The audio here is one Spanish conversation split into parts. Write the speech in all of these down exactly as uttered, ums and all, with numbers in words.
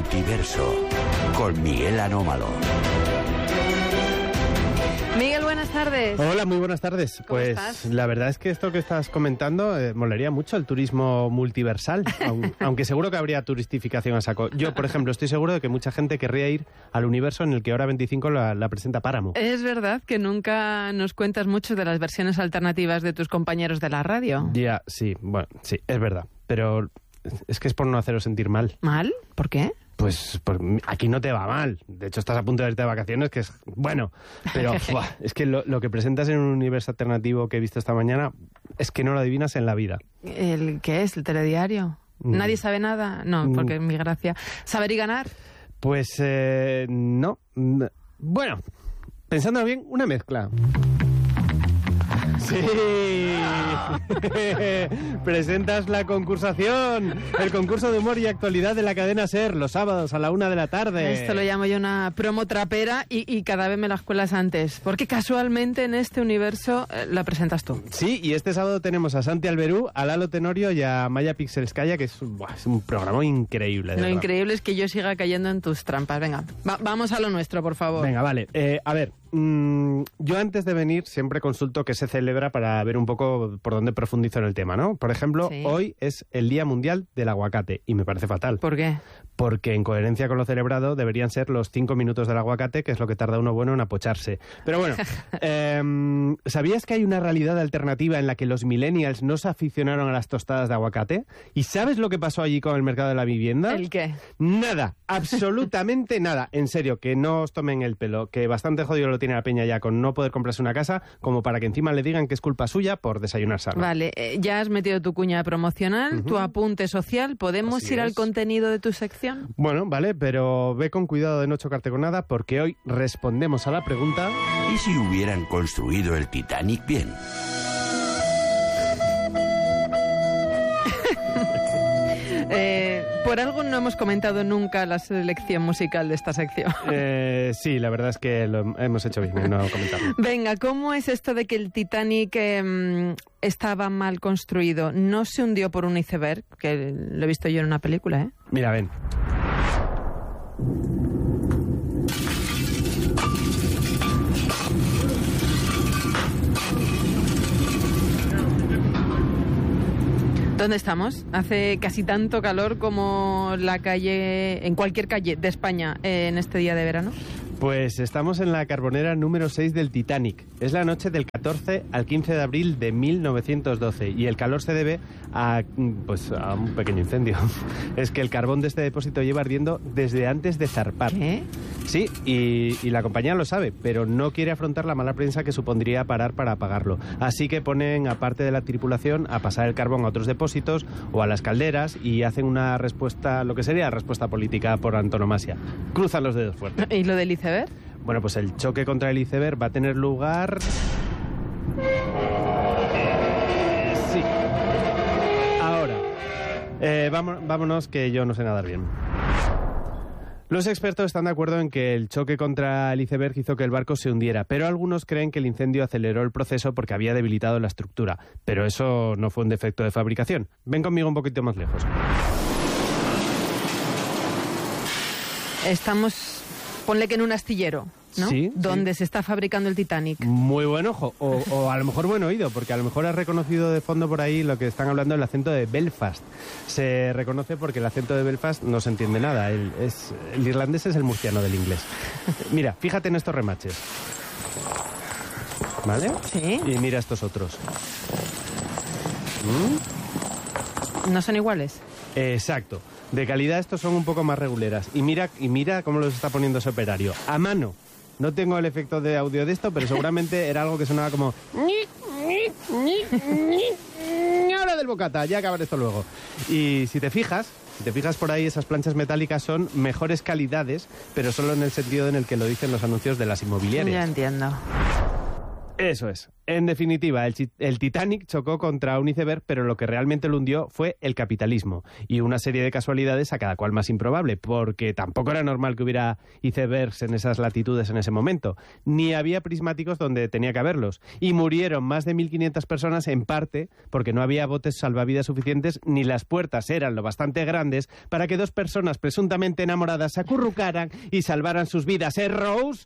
Multiverso con Miguel Anómalo. Miguel, buenas tardes. Hola, muy buenas tardes. ¿Cómo Pues estás? La verdad es que esto que estás comentando eh, molaría mucho, el turismo multiversal, aun, aunque seguro que habría turistificación a saco. Yo, por ejemplo, estoy seguro de que mucha gente querría ir al universo en el que Hora veinticinco la, la presenta Páramo. Es verdad que nunca nos cuentas mucho de las versiones alternativas de tus compañeros de la radio. Ya, sí, bueno, sí, es verdad. Pero es que es por no haceros sentir mal. ¿Mal? ¿Por qué? Pues, pues aquí no te va mal. De hecho, estás a punto de irte de vacaciones, que es bueno. Pero ¡fua! Es que lo, lo que presentas en un universo alternativo que he visto esta mañana es que no lo adivinas en la vida. ¿El qué es? ¿El telediario? Mm. ¿Nadie sabe nada? No, porque es mi gracia. ¿Saber y ganar? Pues eh, no. Bueno, pensándolo bien, una mezcla. Sí. Presentas la concursación, el concurso de humor y actualidad de la cadena SER, los sábados a la una de la tarde. Esto lo llamo yo una promo trapera y, y cada vez me las cuelas antes, porque casualmente en este universo eh, la presentas tú. Sí, y este sábado tenemos a Santi Alberú, a Lalo Tenorio y a Maya Pixelskaya, que es, buah, es un programa increíble. Lo verdad. increíble es que yo siga cayendo en tus trampas. Venga, va- vamos a lo nuestro, por favor. Venga, vale. Eh, a ver, mmm, yo antes de venir siempre consulto qué se celebra para ver un poco por dónde profundizo en el tema, ¿no? Por ejemplo, Sí. hoy es el Día Mundial del Aguacate y me parece fatal. ¿Por qué? Porque en coherencia con lo celebrado deberían ser los cinco minutos del aguacate, que es lo que tarda uno bueno en apocharse. Pero bueno, eh, ¿sabías que hay una realidad alternativa en la que los millennials no se aficionaron a las tostadas de aguacate? ¿Y sabes lo que pasó allí con el mercado de la vivienda? ¿El qué? Nada, absolutamente nada. En serio, que no os tomen el pelo, que bastante jodido lo tiene la peña ya con no poder comprarse una casa, como para que encima le digan que es culpa suya por desayunar sano. Vale, eh, ya has metido tu cuña promocional, Ujú. tu apunte social. ¿Podemos Así ir al es. contenido de tu sección? Bueno, vale, pero ve con cuidado de no chocarte con nada, porque hoy respondemos a la pregunta... ¿Y si hubieran construido el Titanic bien? Eh, por algo no hemos comentado nunca la selección musical de esta sección. Eh, sí, la verdad es que lo hemos hecho bien, no comentarlo. Venga, ¿cómo es esto de que el Titanic eh, estaba mal construido? ¿No se hundió por un iceberg? Que lo he visto yo en una película, ¿eh? Mira, ven. ¿Dónde estamos? Hace casi tanto calor como la calle, en cualquier calle de España eh, en este día de verano. Pues estamos en la carbonera número seis del Titanic. Es la noche del catorce al quince de abril de mil novecientos doce y el calor se debe a, pues, a un pequeño incendio. Es que el carbón de este depósito lleva ardiendo desde antes de zarpar. ¿Qué? Sí, y, y la compañía lo sabe, pero no quiere afrontar la mala prensa que supondría parar para apagarlo. Así que ponen a parte de la tripulación a pasar el carbón a otros depósitos o a las calderas y hacen una respuesta, lo que sería respuesta política por antonomasia. Cruzan los dedos fuerte. ¿Y lo del iceberg? Bueno, pues el choque contra el iceberg va a tener lugar... Sí. Ahora. Eh, vámonos, vámonos, que yo no sé nadar bien. Los expertos están de acuerdo en que el choque contra el iceberg hizo que el barco se hundiera, pero algunos creen que el incendio aceleró el proceso porque había debilitado la estructura. Pero eso no fue un defecto de fabricación. Ven conmigo un poquito más lejos. Estamos, ponle que en un astillero, ¿no? Sí, Donde sí. se está fabricando el Titanic. Muy buen ojo, o, o a lo mejor buen oído, porque a lo mejor has reconocido de fondo por ahí lo que están hablando, el acento de Belfast. Se reconoce porque el acento de Belfast no se entiende nada, el, es, el irlandés es el murciano del inglés. Mira, fíjate en estos remaches. ¿Vale? Sí. Y mira estos otros. ¿Mm? ¿No son iguales? Exacto. De calidad estos son un poco más reguleras. Y mira, y mira cómo los está poniendo ese operario. A mano. No tengo el efecto de audio de esto, pero seguramente era algo que sonaba como... ¡Hora del bocata! Ya acabaré esto luego. Y si te fijas, si te fijas por ahí, esas planchas metálicas son mejores calidades, pero solo en el sentido en el que lo dicen los anuncios de las inmobiliarias. Ya entiendo. Eso es. En definitiva, el, el Titanic chocó contra un iceberg, pero lo que realmente lo hundió fue el capitalismo y una serie de casualidades a cada cual más improbable, porque tampoco era normal que hubiera icebergs en esas latitudes en ese momento, ni había prismáticos donde tenía que haberlos, y murieron más de mil quinientas personas en parte porque no había botes salvavidas suficientes ni las puertas eran lo bastante grandes para que dos personas presuntamente enamoradas se acurrucaran y salvaran sus vidas. ¿Eh, Rose?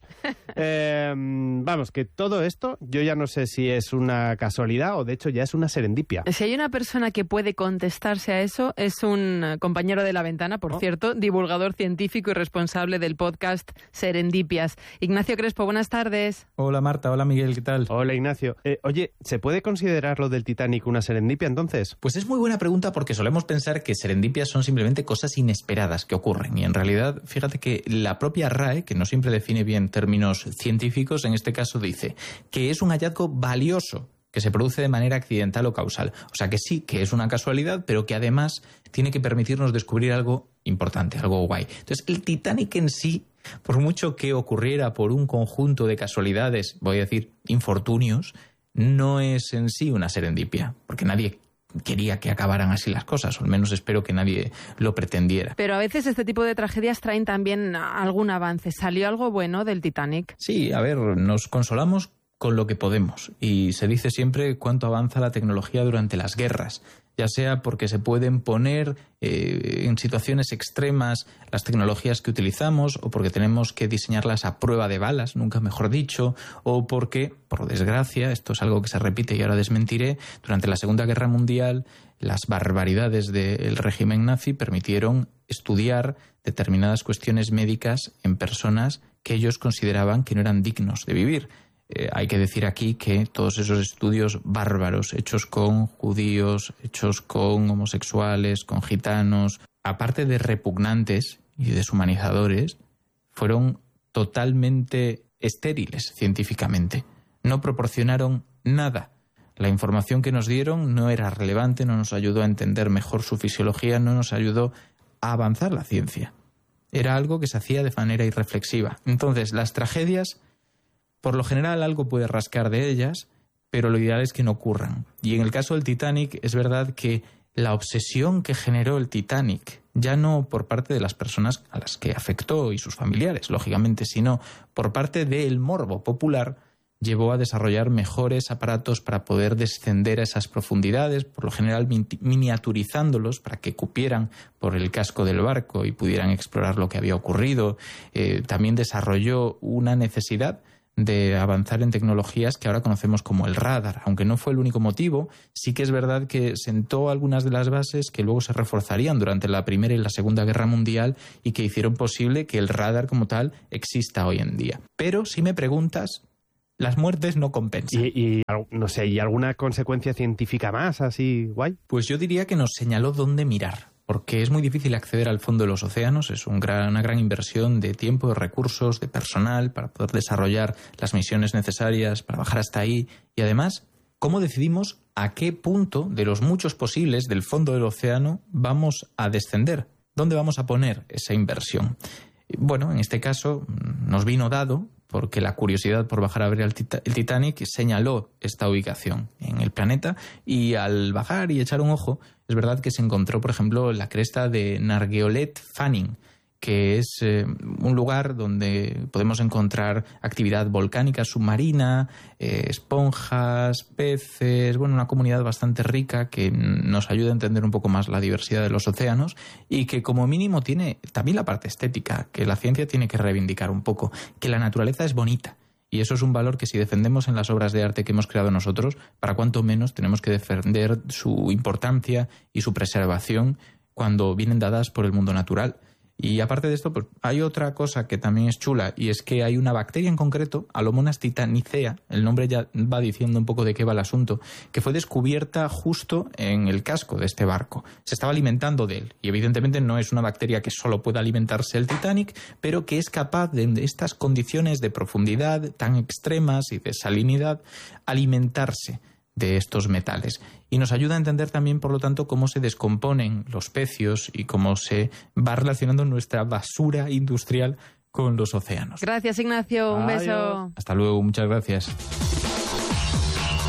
eh, vamos, que todo esto yo ya no sé si es una casualidad o de hecho ya es una serendipia. Si hay una persona que puede contestarse a eso, es un compañero de La Ventana, por oh. cierto, divulgador científico y responsable del podcast Serendipias. Ignacio Crespo, buenas tardes. Hola Marta, hola Miguel, ¿qué tal? Hola Ignacio. Eh, oye, ¿se puede considerar lo del Titanic una serendipia entonces? Pues es muy buena pregunta porque solemos pensar que serendipias son simplemente cosas inesperadas que ocurren y en realidad, fíjate que la propia R A E, que no siempre define bien términos científicos, en este caso dice que es un hallazgo valioso que se produce de manera accidental o causal. O sea que sí, que es una casualidad, pero que además tiene que permitirnos descubrir algo importante, algo guay. Entonces, el Titanic en sí, por mucho que ocurriera por un conjunto de casualidades, voy a decir infortunios, no es en sí una serendipia, porque nadie quería que acabaran así las cosas, o al menos espero que nadie lo pretendiera. Pero a veces este tipo de tragedias traen también algún avance. ¿Salió algo bueno del Titanic? Sí, a ver, nos consolamos con lo que podemos. Y se dice siempre cuánto avanza la tecnología durante las guerras, ya sea porque se pueden poner eh, en situaciones extremas las tecnologías que utilizamos, o porque tenemos que diseñarlas a prueba de balas, nunca mejor dicho, o porque, por desgracia, esto es algo que se repite y ahora desmentiré, durante la Segunda Guerra Mundial las barbaridades del régimen nazi permitieron estudiar determinadas cuestiones médicas en personas que ellos consideraban que no eran dignos de vivir. Eh, hay que decir aquí que todos esos estudios bárbaros hechos con judíos, hechos con homosexuales, con gitanos, aparte de repugnantes y deshumanizadores, fueron totalmente estériles científicamente. No proporcionaron nada. La información que nos dieron no era relevante, no nos ayudó a entender mejor su fisiología, no nos ayudó a avanzar la ciencia. Era algo que se hacía de manera irreflexiva. Entonces, las tragedias, por lo general algo puede rascar de ellas, pero lo ideal es que no ocurran. Y en el caso del Titanic es verdad que la obsesión que generó el Titanic, ya no por parte de las personas a las que afectó y sus familiares, lógicamente, sino por parte del morbo popular, llevó a desarrollar mejores aparatos para poder descender a esas profundidades, por lo general miniaturizándolos para que cupieran por el casco del barco y pudieran explorar lo que había ocurrido. Eh, también desarrolló una necesidad de avanzar en tecnologías que ahora conocemos como el radar. Aunque no fue el único motivo, sí que es verdad que sentó algunas de las bases que luego se reforzarían durante la Primera y la Segunda Guerra Mundial y que hicieron posible que el radar como tal exista hoy en día. Pero si me preguntas, las muertes no compensan. Y, y no sé, ¿y alguna consecuencia científica más así guay? Pues yo diría que nos señaló dónde mirar, porque es muy difícil acceder al fondo de los océanos, es un gran, una gran inversión de tiempo, de recursos, de personal para poder desarrollar las misiones necesarias para bajar hasta ahí. Y además, ¿cómo decidimos a qué punto de los muchos posibles del fondo del océano vamos a descender? ¿Dónde vamos a poner esa inversión? Bueno, en este caso nos vino dado porque la curiosidad por bajar a ver el Titanic señaló esta ubicación en el planeta, y al bajar y echar un ojo, es verdad que se encontró, por ejemplo, la cresta de Nargeolet Fanning, que es eh, un lugar donde podemos encontrar actividad volcánica submarina, eh, esponjas, peces, bueno, una comunidad bastante rica que nos ayuda a entender un poco más la diversidad de los océanos y que como mínimo tiene también la parte estética, que la ciencia tiene que reivindicar un poco, que la naturaleza es bonita. Y eso es un valor que si defendemos en las obras de arte que hemos creado nosotros, para cuanto menos tenemos que defender su importancia y su preservación cuando vienen dadas por el mundo natural. Y aparte de esto, pues hay otra cosa que también es chula, y es que hay una bacteria en concreto, Alomonas titanicea, el nombre ya va diciendo un poco de qué va el asunto, que fue descubierta justo en el casco de este barco. Se estaba alimentando de él, y evidentemente no es una bacteria que solo pueda alimentarse el Titanic, pero que es capaz de, de estas condiciones de profundidad tan extremas y de salinidad, alimentarse de estos metales. Y nos ayuda a entender también, por lo tanto, cómo se descomponen los pecios y cómo se va relacionando nuestra basura industrial con los océanos. Gracias, Ignacio. Un Adiós. beso. Hasta luego, muchas gracias.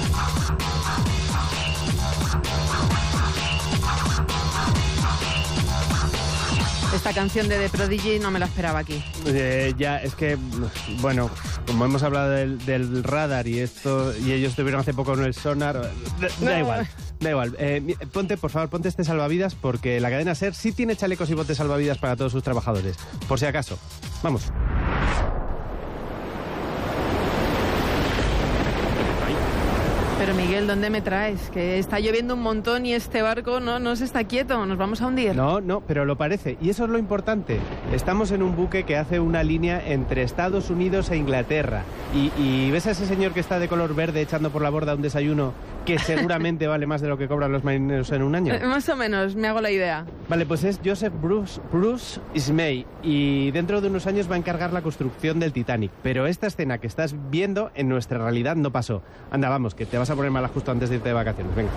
Esta canción de The Prodigy no me la esperaba aquí. Eh, ya, es que, bueno, como hemos hablado del, del radar y esto, y ellos tuvieron hace poco en el sonar, da, da No. igual, da igual. Eh, ponte, por favor, ponte este salvavidas porque la cadena SER sí tiene chalecos y botes salvavidas para todos sus trabajadores, por si acaso. Vamos. Pero Miguel, ¿dónde me traes? Que está lloviendo un montón y este barco no, no se está quieto, nos vamos a hundir. No, no, pero lo parece. Y eso es lo importante. Estamos en un buque que hace una línea entre Estados Unidos e Inglaterra. Y, y ves a ese señor que está de color verde echando por la borda un desayuno que seguramente vale más de lo que cobran los marineros en un año. Eh, más o menos, me hago la idea. Vale, pues es Joseph Bruce, Bruce Ismay y dentro de unos años va a encargar la construcción del Titanic. Pero esta escena que estás viendo en nuestra realidad no pasó. Anda, vamos, que te vas a poner mala justo antes de irte de vacaciones. Venga.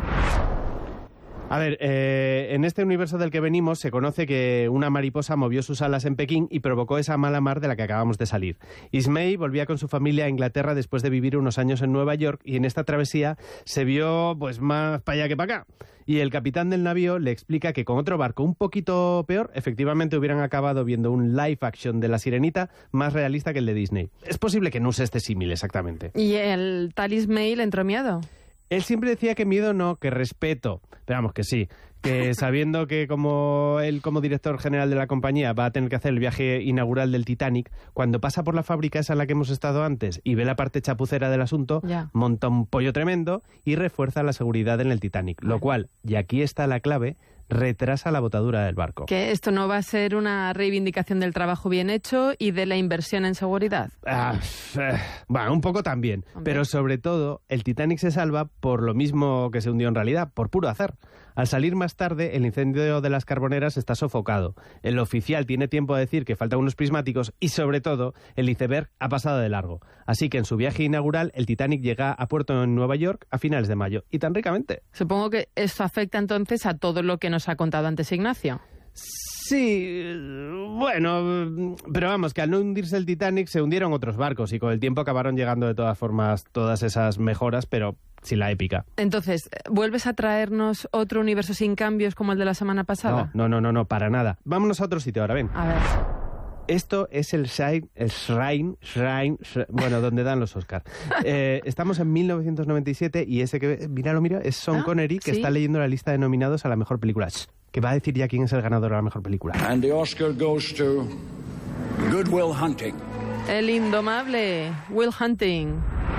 A ver, eh, en este universo del que venimos se conoce que una mariposa movió sus alas en Pekín y provocó esa mala mar de la que acabamos de salir. Ismay volvía con su familia a Inglaterra después de vivir unos años en Nueva York y en esta travesía se vio pues más para allá que para acá. Y el capitán del navío le explica que con otro barco un poquito peor, efectivamente hubieran acabado viendo un live action de La Sirenita más realista que el de Disney. Es posible que no use este símil exactamente. ¿Y el tal Ismay le entró miedo? Él siempre decía que miedo no, que respeto. Pero vamos, que sí. Que sabiendo que como él, como director general de la compañía, va a tener que hacer el viaje inaugural del Titanic, cuando pasa por la fábrica esa en la que hemos estado antes y ve la parte chapucera del asunto, Ya. monta un pollo tremendo y refuerza la seguridad en el Titanic. Lo cual, y aquí está la clave, retrasa la botadura del barco. Que esto no va a ser una reivindicación del trabajo bien hecho y de la inversión en seguridad. Ah, eh, bueno, un poco también. Hombre. Pero sobre todo, el Titanic se salva por lo mismo que se hundió en realidad, por puro azar. Al salir más tarde, el incendio de las carboneras está sofocado. El oficial tiene tiempo a decir que faltan unos prismáticos y, sobre todo, el iceberg ha pasado de largo. Así que en su viaje inaugural, el Titanic llega a puerto en Nueva York a finales de mayo. Y tan ricamente. Supongo que esto afecta entonces a todo lo que nos ha contado antes Ignacio. Sí, bueno, pero vamos, que al no hundirse el Titanic se hundieron otros barcos y con el tiempo acabaron llegando de todas formas todas esas mejoras, pero sin la épica. Entonces, ¿vuelves a traernos otro universo sin cambios como el de la semana pasada? No, no, no, no, no, para nada. Vámonos a otro sitio ahora, ven. A ver. Esto es el Shrine, el Shrine, Shrine, Shrine bueno, donde dan los Oscars. Eh, estamos en mil novecientos noventa y siete y ese que, míralo, mira, es Sean Ah, Connery que ¿sí? está leyendo la lista de nominados a la mejor película. Shh, que va a decir ya quién es el ganador a la mejor película. And the Oscar goes to Good Will Hunting. El indomable Will Hunting.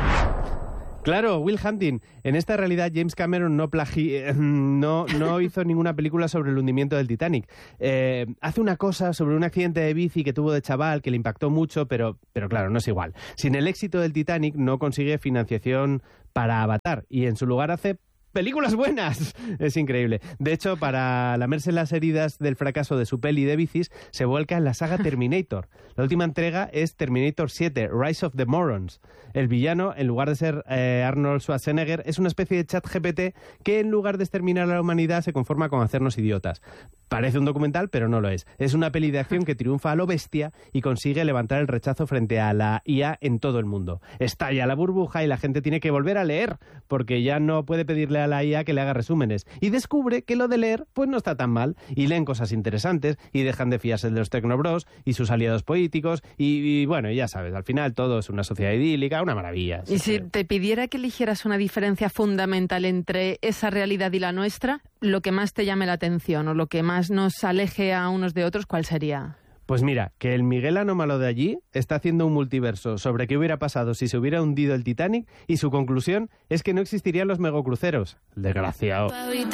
Claro, Will Hunting. En esta realidad James Cameron no plagi eh, no, no hizo ninguna película sobre el hundimiento del Titanic. Eh, hace una cosa sobre un accidente de bici que tuvo de chaval que le impactó mucho, pero, pero claro, no es igual. Sin el éxito del Titanic no consigue financiación para Avatar y en su lugar hace ¡películas buenas! Es increíble. De hecho, para lamerse las heridas del fracaso de su peli de bicis, se vuelca en la saga Terminator. La última entrega es Terminator siete, Rise of the Morons. El villano, en lugar de ser eh, Arnold Schwarzenegger, es una especie de chat G P T que, en lugar de exterminar a la humanidad, se conforma con hacernos idiotas. Parece un documental, pero no lo es. Es una peli de acción que triunfa a lo bestia y consigue levantar el rechazo frente a la I A en todo el mundo. Estalla la burbuja y la gente tiene que volver a leer, porque ya no puede pedirle a la I A que le haga resúmenes. Y descubre que lo de leer, pues no está tan mal. Y leen cosas interesantes y dejan de fiarse de los tecnobros y sus aliados políticos. Y, y bueno, ya sabes, al final todo es una sociedad idílica, una maravilla. Y si Sí. te pidiera que eligieras una diferencia fundamental entre esa realidad y la nuestra, lo que más te llame la atención o lo que más nos aleje a unos de otros, ¿cuál sería? Pues mira, que el Miguel Anómalo de allí está haciendo un multiverso sobre qué hubiera pasado si se hubiera hundido el Titanic y su conclusión es que no existirían los megacruceros. Desgraciado.